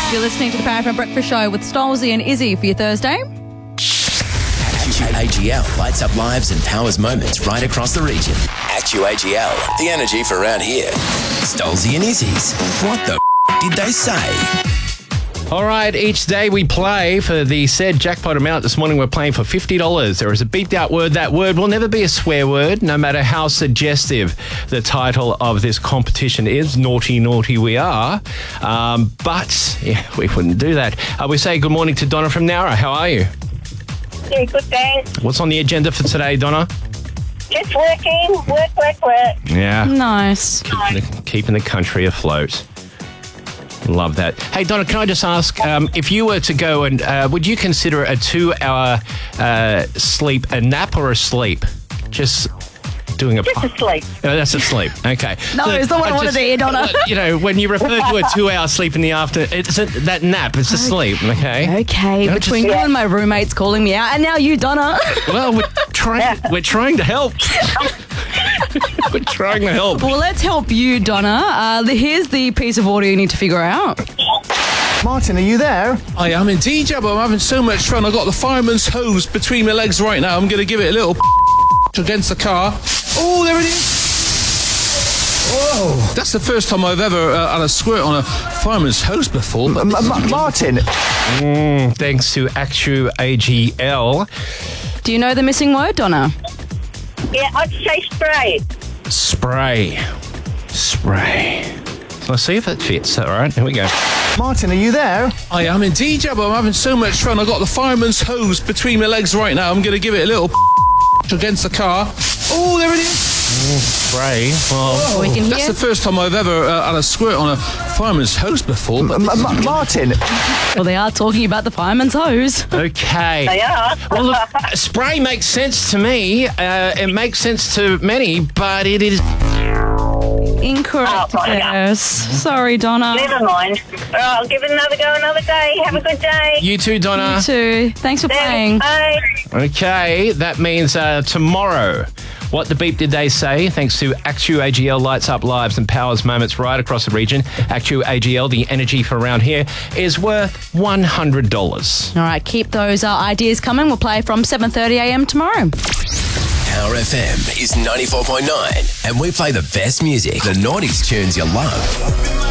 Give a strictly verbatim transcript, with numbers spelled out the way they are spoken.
You're listening to the Power F M Breakfast Show with Stolzy and Izzy for your Thursday. A G L lights up lives and powers moments right across the region. Actu A G L, the energy for around here. Stolzy and Izzy's. What the f- did they say? All right, each day we play for the said jackpot amount. This morning we're playing for fifty dollars. There is a beeped out word. That word will never be a swear word, no matter how suggestive the title of this competition is. Naughty, naughty we are. Um, but, yeah, we wouldn't do that. Uh, we say good morning to Donna from Nowra. How are you? Yeah, good, thanks. What's on the agenda for today, Donna? Just working, work, work, work. Yeah. Nice. Keeping the, keeping the country afloat. Love that. Hey, Donna, can I just ask, um, if you were to go and, uh, would you consider a two-hour uh, sleep a nap or a sleep? Just doing a... Just a sleep. Oh, that's a sleep. Okay. No, So, it's not what I wanted to hear, Donna. You know, when you refer to a two-hour sleep in the afternoon, it's a, that nap, it's a sleep, okay? Okay, Don't between just- you and my roommates calling me out, and now you, Donna. Well, we're trying, we're trying to help. We're trying to help. Well, let's help you, Donna. Uh, the- here's the piece of audio you need to figure out. Martin, are you there? I am indeed, yeah, but I'm having so much fun. I've got the fireman's hose between my legs right now. I'm going to give it a little against the car. Oh, there it is. Whoa. That's the first time I've ever uh, had a squirt on a fireman's hose before. M- M- Martin, Mm, thanks to Actu A G L. Do you know the missing word, Donna? Yeah, I'd say spray. Spray. Spray. Let's see if it fits. All right, here we go. Martin, are you there? I am indeed, yeah, but I'm having so much fun. I've got the fireman's hose between my legs right now. I'm going to give it a little against the car. Oh, there it is. Spray. Well, We can That's hear. the first time I've ever uh, had a squirt on a fireman's hose before. M- M- Martin, Well, they are talking about the fireman's hose. okay. They are. Well, look, spray makes sense to me. Uh, it makes sense to many, but it is... Incorrect, Oh, right. yes. Sorry, Donna. Never mind. All right, I'll give it another go another day. Have a good day. You too, Donna. You too. Thanks for playing. Bye. Okay, that means uh, tomorrow. What the beep did they say? Thanks to Actu A G L lights up lives and powers moments right across the region. Actu A G L, the energy for around here, is worth one hundred dollars. All right, keep those uh, ideas coming. We'll play from seven thirty a m tomorrow. Power F M is ninety-four point nine, and we play the best music, the noughties tunes you love.